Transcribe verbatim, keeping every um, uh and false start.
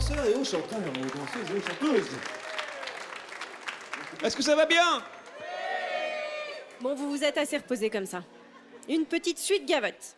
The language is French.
danseurs et aux chanteurs, aux danseuses et aux chanteuses. Est-ce que ça va bien? Bon, vous vous êtes assez reposé comme ça. Une petite suite gavotte.